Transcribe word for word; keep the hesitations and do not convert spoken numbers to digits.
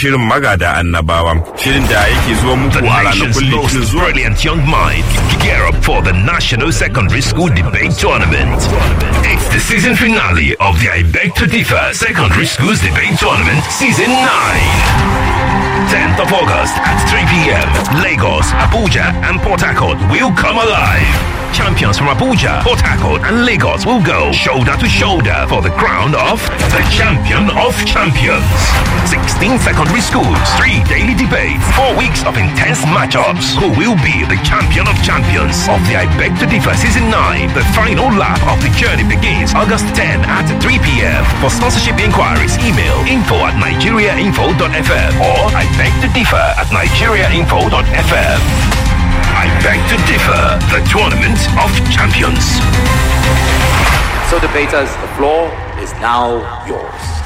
shirin magada annabawa. Shirin da yake zuwa muku a ranakun Litinin zuwa. Brilliant young minds gear up for the National Secondary School Debate Tournament. It's the season finale of the I Beg to Differ Secondary Schools Debate Tournament Season nine. tenth of August at three p.m. Lagos, Abuja and Port Harcourt will come alive. Champions from Abuja, Port Harcourt and Lagos will go shoulder to shoulder for the crown of the Champion of Champions. sixteen secondary schools, three daily debates, four weeks of intense matchups. Who will be the Champion of Champions of the I Beg to Differ Season nine? The final lap of the journey begins August tenth at three p.m. For sponsorship inquiries, email info at nigeriainfo dot f m or I beg to differ at nigeriainfo dot f m. I Beg to Differ, the Tournament of Champions. So debaters, the floor is now yours.